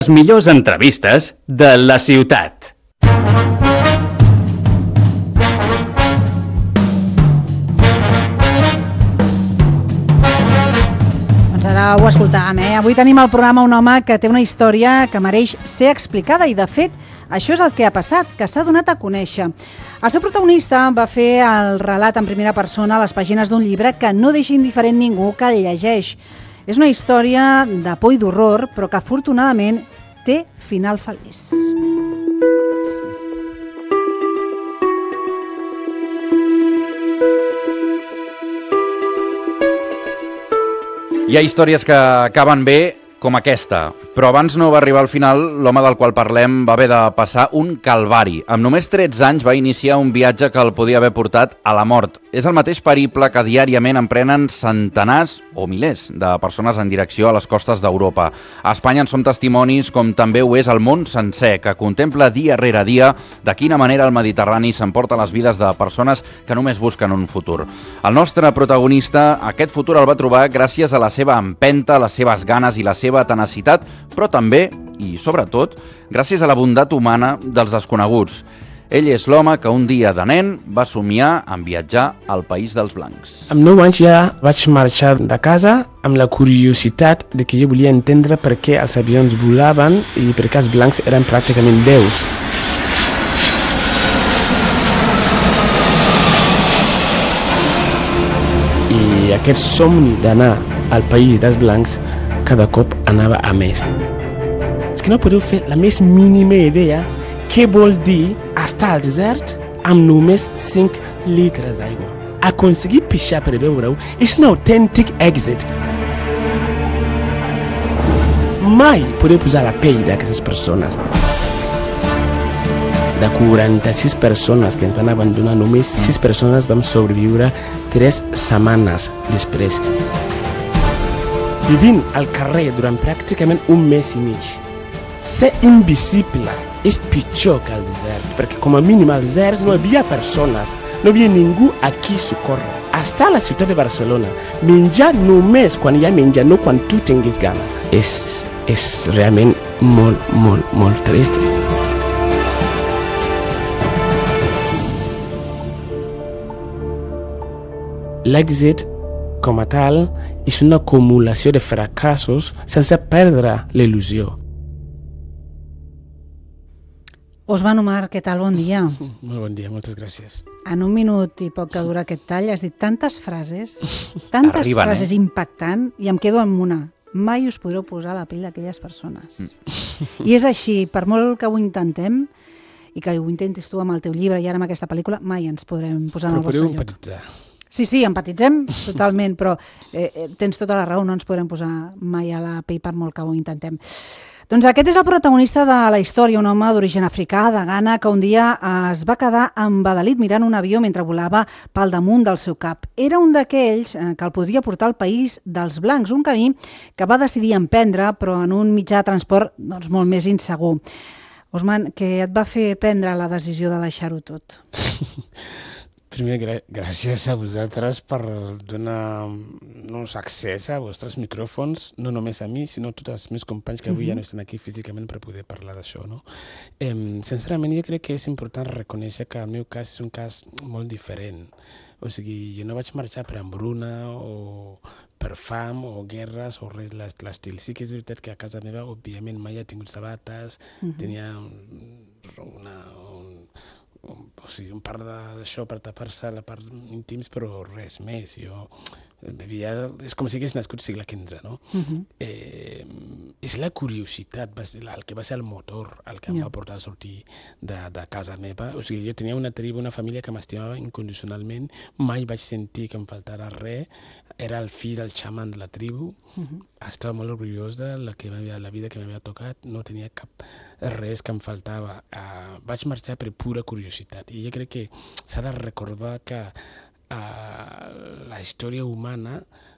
Les millors entrevistes de la ciutat. Doncs ara ho escoltàvem, Avui tenim al programa un home que té una història que mereix ser explicada i, de fet, això és el que ha passat, que s'ha donat a conèixer. El seu protagonista va fer el relat en primera persona a les pàgines d'un llibre que no deixa indiferent ningú que el llegeix. És una història de por i d'horror, però que afortunadament té final feliç. Hi ha històries que acaben bé, com aquesta, però abans no va arribar al final, l'home del qual parlem va haver de passar un calvari. Amb només 13 anys va iniciar un viatge que el podia haver portat a la mort. És el mateix periple que diàriament emprenen centenars o milers de persones en direcció a les costes d'Europa. A Espanya en som testimonis, com també ho és el món sencer, que contempla dia rere dia de quina manera el Mediterrani s'emporta les vides de persones que només busquen un futur. El nostre protagonista, aquest futur el va trobar gràcies a la seva empenta, les seves ganes i la seva tenacitat, però també, i sobretot, gràcies a la bondat humana dels desconeguts. Ell és l'home que un dia de nen va somiar en viatjar al País dels Blancs. Amb 9 anys ja vaig marxar de casa amb la curiositat de que jo volia entendre per què els avions volaven i per què els blancs eren pràcticament déus. I aquest somni d'anar al País dels Blancs cada cop anava a més. És que no podeu fer la més mínima idea què vol dir estar al desert amb només 5 litres d'aigua. Aconseguir pixar per beure-ho és un autèntic èxit. Mai podeu posar la pell d'aquestes persones. De 46 persones que ens van abandonar, només 6 persones vam sobreviure 3 setmanes després. Vivint al carrer durant pràcticament un mes i mig. Ser invisible és pitjor que al desert, perquè com a mínim al desert no hi havia persones, no hi havia ningú a qui socórrer. Estar a la ciutat de Barcelona, menjar només quan hi ha menjar, no quan tu tinguis gana. És realment molt trist. L'èxit com a tal és una acumulació de fracassos sense perdre l'il·lusió. Osman Omar, què tal? Bon dia. Molt bon dia, moltes gràcies. En un minut i poc que dura aquest tall has dit tantes frases, tantes frases impactants, i em quedo amb una. Mai us podreu posar a la pell d'aquelles persones. I és així, per molt que ho intentem, i que ho intentis tu amb el teu llibre i ara amb aquesta pel·lícula, mai ens podrem posar en el vostre lloc. Però podeu empatitzar. Sí, empatitzem totalment, però tens tota la raó, no ens podrem posar mai a la pell per molt que ho intentem. Doncs aquest és el protagonista de la història, un home d'origen africà, de Ghana, que un dia es va quedar embadalit mirant un avió mentre volava pel damunt del seu cap. Era un d'aquells que el podria portar al País dels Blancs, un camí que va decidir emprendre, però en un mitjà de transport molt més insegur. Osman, què et va fer prendre la decisió de deixar-ho tot? Primer, gràcies a vosaltres per donar-nos accés a vostres micròfons, no només a mi, sinó a tots els meus companys que avui ja no estan aquí físicament per poder parlar d'això. No? Sincerament, jo crec que és important reconèixer que el meu cas és un cas molt diferent. O sigui, jo no vaig marxar per hambruna o per fam o guerres o res de l'estil. Sí que és veritat que a casa meva, òbviament, mai he tingut sabates, tenia un part d'això per tapar-se la part íntims, però res més. Jo és com si hagués nascut segle XV, no? És la curiositat, el que va ser el motor, el que em va portar a sortir de casa meva. O sigui, jo tenia una tribu, una família que m'estimava incondicionalment, mai vaig sentir que em faltara res, era el fill del xaman de la tribu, estava molt orgullós de la vida que m'havia tocat, no tenia cap res que em faltava. Vaig marxar per pura curiositat i jo crec que s'ha de recordar que la història humana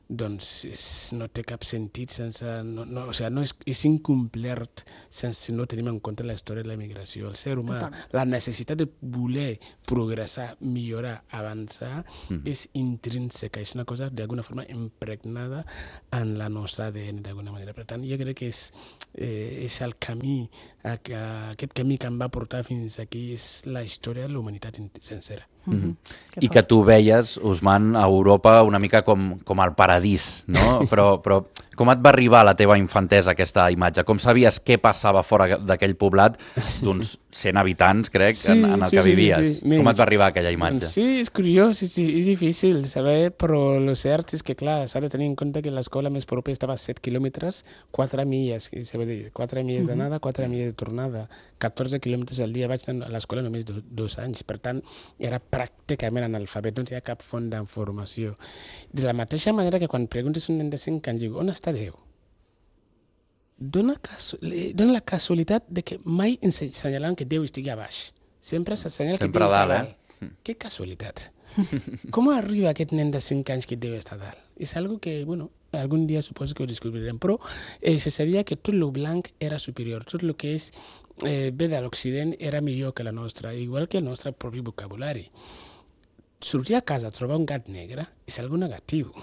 doncs no té cap sentit sense... o sigui, és incomplert sense no tenim en compte la història de la migració. El ser humà, la necessitat de voler progressar, millorar, avançar, és intrínseca, és una cosa d'alguna forma impregnada en la nostra ADN d'alguna manera. Per tant, jo crec que és el camí, aquest camí que em va portar fins aquí és la història de la humanitat sencera. I que tu veies, Ousmane, a Europa una mica com el paradís, no? Però com et va arribar a la teva infantesa aquesta imatge? Com sabies què passava fora d'aquell poblat d'uns 100 habitants, crec, en el que vivies? Com et va arribar aquella imatge? Sí, és curiós, és difícil saber, però el cert és que, clar, s'ha de tenir en compte que l'escola més propera estava a 7 quilòmetres, 4 milles, 4 milles d'anada, 4 milles de tornada, 14 quilòmetres al dia. Vaig anar a l'escola només 2 anys, per tant, era pràcticament analfabet, no tenia cap font d'informació. De la mateixa manera que quan preguntes un nen de 5 anys, diu, on està Déu? Dona la casualitat de que mai assenyalant que Déu estigui a baix. Sempre s'assenyala que Déu està a dalt. Que casualitat. Com arriba aquest nen de 5 anys que Déu està a dalt? És algo que, bueno, algun dia suposo que ho descobrirem, però se sabia que tot lo blanc era superior, tot lo que és ve de l'Occident era millor que la nostra, igual que el nostre propi vocabulari. Sortir a casa a trobar un gat negre és algo negatiu.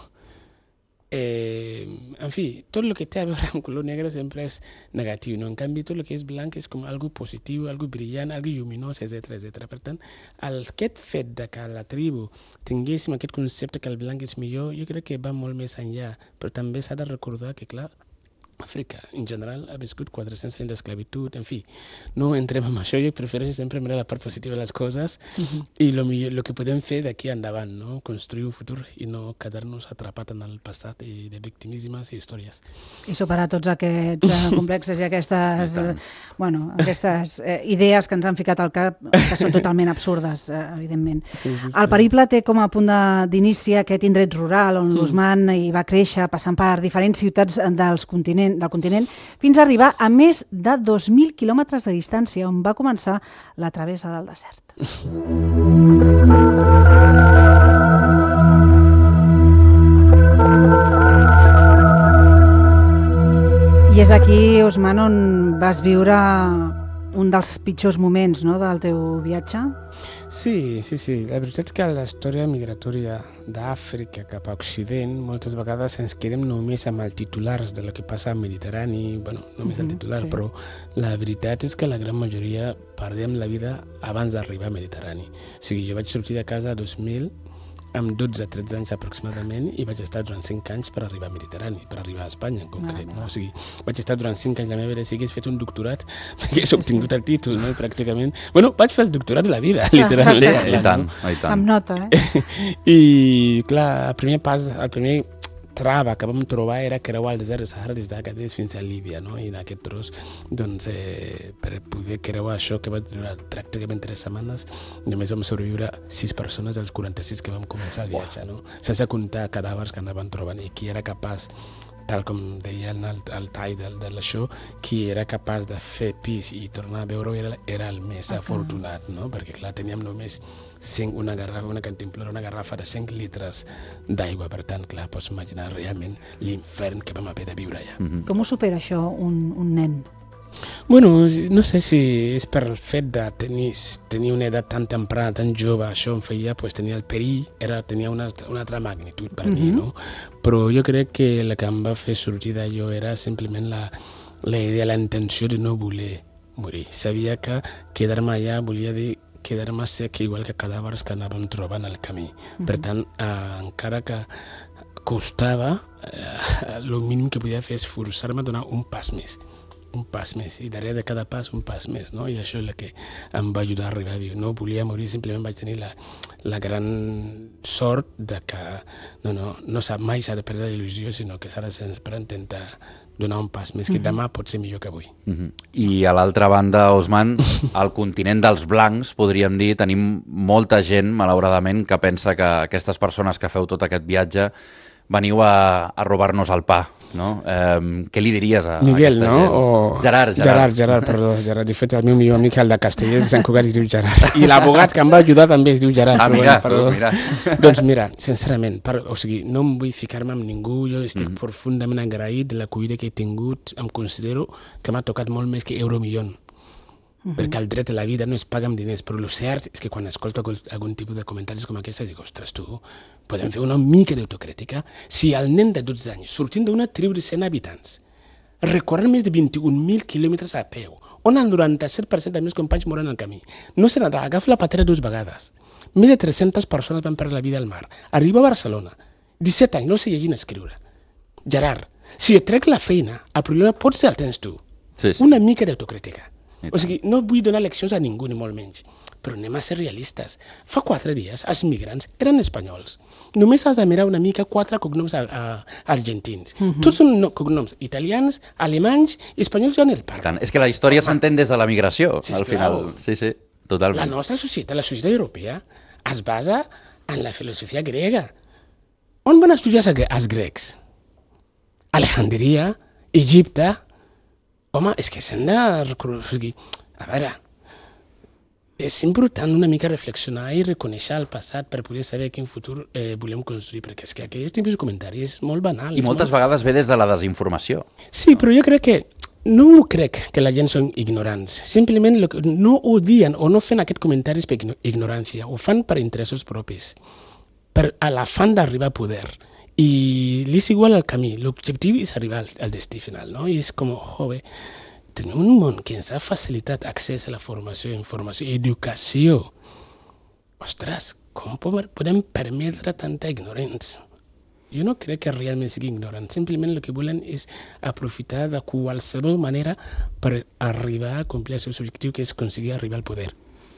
En fi, tot el que té a veure amb color negre sempre és negatiu, no? En canvi, tot el que és blanc és com algo positiu, algo brillant, algo lluminós, etc. Per tant, aquest fet de que la tribu tinguéssim aquest concepte que el blanc és millor, jo crec que va molt més enllà, però també s'ha de recordar que, clar, Àfrica, en general, ha viscut 400 anys d'esclavitud, en fi, no entrem en això, jo prefereixo sempre mirar la part positiva de les coses i el que podem fer d'aquí endavant, no? Construir un futur i no quedar-nos atrapat en el passat i de victimismes i històries. I superar tots aquests complexes i aquestes idees que ens han ficat al cap, que són totalment absurdes, evidentment. El periple té com a punt d'inici aquest indret rural on l'Ousmane hi va créixer, passant per diferents ciutats del continent, fins a arribar a més de 2.000 quilòmetres de distància, on va començar la travessa del desert. I és aquí, Ousmane, on vas viure un dels pitjors moments, no?, del teu viatge? Sí. La veritat és que la història migratòria d'Àfrica cap a Occident moltes vegades ens quedem només amb els titulars de lo que passa al Mediterrani, bueno, només el titular, però la veritat és que la gran majoria perdem la vida abans d'arribar al Mediterrani. O sigui, jo vaig sortir de casa a 2000 amb 12-13 anys aproximadament i vaig estar durant 5 anys per arribar al Mediterrani, per arribar a Espanya en concret. No? O sigui, vaig estar durant 5 anys la meva vida, si hagués fet un doctorat, hagués obtingut el títol, no? Pràcticament. Bueno, vaig fer el doctorat de la vida, literalment. I tant. Amb nota, I, clar, el primer trava que vam trobar era creuar el desert de Sahara des d'Agadez fins a Líbia, no? I en aquest tros, doncs, per poder creuar això que va durar pràcticament 3 setmanes, només vam sobreviure 6 persones dels 46 que vam començar el viatge, no? Sense comptar cadàvers que anaven trobant i qui era capaç, tal com deia el tall d'això, qui era capaç de fer pis i tornar a veure era el més afortunat, no? Perquè, clar, teníem només una cantimplora, una garrafa de 5 litres d'aigua. Per tant, clar, pots imaginar realment l'infern que vam haver de viure allà. Com ho supera això un nen? Bueno, no sé si és per el fet de tenir una edat tan temprana, tan jove, això em feia tenir el perill, tenia una altra magnitud per mi, no? Però jo crec que el que em va fer sortir d'allò era simplement la idea, la intenció de no voler morir. Sabia que quedar-me allà volia dir quedar-me sec igual que cadàvers que anàvem trobant al camí. Per tant, encara que costava, el mínim que podia fer és forçar-me a donar un pas més, i darrere de cada pas un pas més, no? I això és el que em va ajudar a arribar a viure. No volia morir, simplement vaig tenir la gran sort de que mai s'ha de perdre la il·lusió, sinó que s'ha de sempre intentar donar un pas més, que demà pot ser millor que avui. I a l'altra banda, Ousmane, al continent dels blancs, podríem dir, tenim molta gent, malauradament, que pensa que aquestes persones que feu tot aquest viatge veniu a robar-nos el pa, no? Què li diries a Miguel, aquesta no? gent? O... Gerard, perdó. Gerard. De fet, el meu millor amic, el de Castellers de Sant Cugat, es diu Gerard. I l'abogat que em va ajudar també es diu Gerard. Mira, mira. Doncs mira, sincerament, o sigui, no em vull ficar-me amb ningú, jo estic profundament agraït de l'acollida que he tingut, em considero que m'ha tocat molt més que Euromillón. Perquè el dret a la vida no es paga amb diners, però el cert és que quan escolto algun tipus de comentaris com aquests, dic, ostres, tu, podem fer una mica d'autocrítica? Si el nen de 12 anys, sortint d'una tribu de 100 habitants, recorrent més de 21.000 quilòmetres a peu, on el 97% dels meus companys moren al camí, no se n'ha agafa la patera 2 vegades, més de 300 persones van perdre la vida al mar, arriba a Barcelona, 17 anys, no sé llegir ni escriure. Gerard, si et trec la feina, el problema pot ser el tens tu. Sí. Una mica d'autocrítica. O sigui, no vull donar leccions a ningú, ni molt menys, però anem a ser realistes. Fa 4 dies, els migrants eren espanyols. Només has de mirar una mica 4 cognoms argentins. Tots són cognoms italians, alemanys i espanyols ja en el parc. És que la història s'entén des de la migració, al final. Sí, totalment. La nostra societat, la societat europea, es basa en la filosofia grega. On van estudiar els grecs? Alejandria, Egipte... Home, és que s'han de... A veure, és important una mica reflexionar i reconèixer el passat per poder saber quin futur volem construir, perquè és que aquells tipus de comentaris és molt banal. I moltes vegades ve des de la desinformació. Sí, però jo crec que... No crec que la gent són ignorants. Simplement no odien o no fan aquests comentaris per ignorància, ho fan per interessos propis, per l'afant d'arribar a poder. I li és igual el camí, l'objectiu és arribar al destí final, no? I és com, joder, tenim un món que ens ha facilitat accés a la formació, informació, educació. Ostres, com podem permetre tanta ignorància? Jo no crec que realment sigui ignorant, simplement el que volen és aprofitar de qualsevol manera per arribar a complir el seu objectiu, que és aconseguir arribar al poder.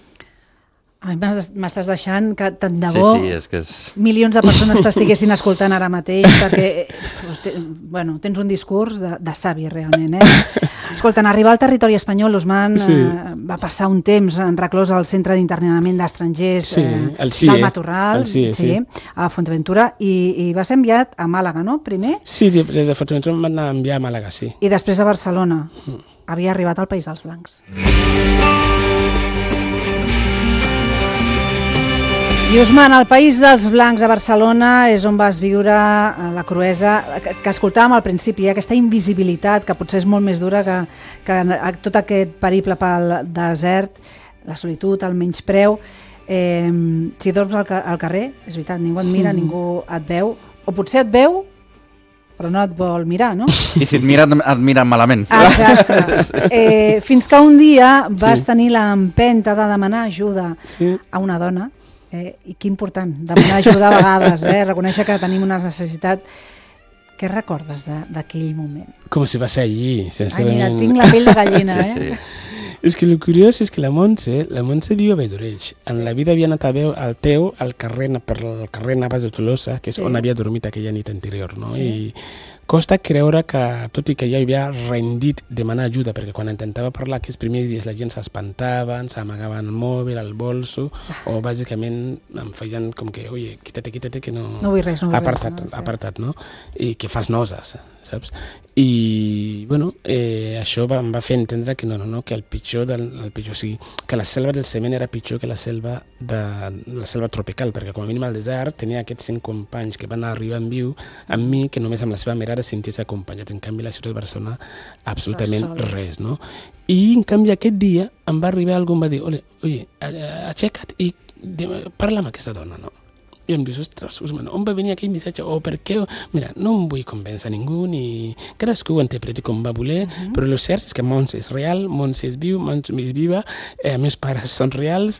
Ai, m'estàs deixant que tant de bo Sí, és que és... milions de persones t'estiguessin escoltant ara mateix, perquè bueno, tens un discurs de savi, realment. Escolta, en arribar al territori espanyol, l'Ousmane va passar un temps reclòs al Centre d'Internament d'Estrangers del Matorral, a Fuerteventura, i va ser enviat a Màlaga, no? Primer? Sí, des de Fuerteventura em van enviar a Màlaga, sí. I després a Barcelona. Havia arribat al País dels Blancs. I Ousmane, el País dels Blancs a Barcelona és on vas viure la cruesa que escoltàvem al principi, aquesta invisibilitat que potser és molt més dura que tot aquest periple pel desert, la solitud, el menyspreu. Si dorms al carrer, és veritat, ningú et mira, ningú et veu, o potser et veu però no et vol mirar, no? I si et miren malament. Exacte. Fins que un dia vas tenir l'empenta de demanar ajuda a una dona. I que important, demanar ajuda a vegades, reconèixer que tenim una necessitat. Què recordes d'aquell moment? Com si va ser allí, sincerament. Ai, mira, tinc la pell de gallina, És que el curiós és que la Montse viu a Valldoreix. En la vida havia anat al peu per el carrer Navas de Tolosa, que és on havia dormit aquella nit anterior, no? I costa creure que, tot i que ja havia rendit demanar ajuda, perquè quan intentava parlar aquests primers dies la gent s'espantaven, s'amagaven el mòbil, el bolso, o bàsicament em feien com que, oye, quítate, que no... No vull res, apartat, no? I que fas noses, saps? I, bueno, això em va fer entendre que no, que el pitjor, o sigui, que la selva del cement era pitjor que la selva tropical, perquè com a mínim al desert tenia aquests 5 companys que van arribar en viu amb mi, que només amb la seva mirada sentir-se acompanyat. En canvi, la ciutat de Barcelona, absolutament res, no? I, en canvi, aquest dia em va arribar algú, em va dir, oye, aixeca't i parla amb aquesta dona, no? I em dius, ostres, Ousmane, on va venir aquell missatge? O per què? Mira, no em vull convèncer ningú, ni cadascú ho interpreti com va voler, però el cert és que Montse és real, Montse és viu, Montse és viva, meus pares són reals,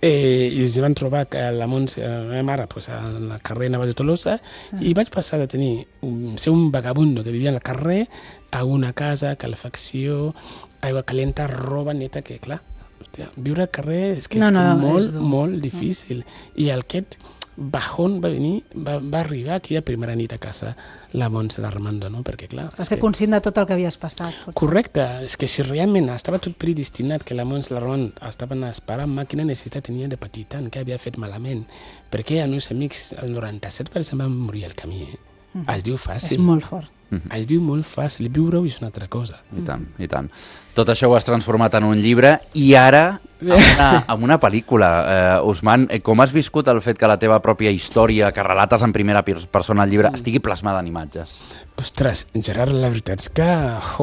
i es van trobar la Montse, la meva mare, al carrer Navas de Tolosa, i vaig passar de ser un vagabundo que vivia al carrer a una casa, calefacció, aigua calenta, roba neta, que clar, viure al carrer és que és molt difícil. I aquest bajón va venir, va arribar aquella primera nit a casa la Montse d'Armando, no? Perquè clar... Va ser conscient de tot el que havies passat. Correcte, és que si realment estava tot predestinat que la Montse i l'Armando estaven esperant, quina necessitat tenia de patir tant, què havia fet malament, perquè els meus amics, el 97% van morir al camí, es diu fàcil. És molt fort. Es diu molt fàcil, viure-ho és una altra cosa. I tant, i tant. Tot això ho has transformat en un llibre i ara en una pel·lícula. Usman, com has viscut el fet que la teva pròpia història, que relates en primera persona al llibre, estigui plasmada en imatges? Ostres, Gerard, la veritat és que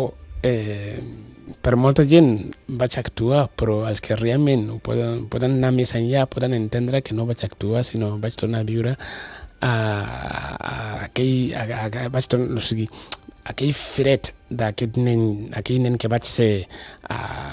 per molta gent vaig actuar, però els que realment poden anar més enllà, poden entendre que no vaig actuar, sinó vaig tornar a viure aquell fred d'aquell nen que vaig ser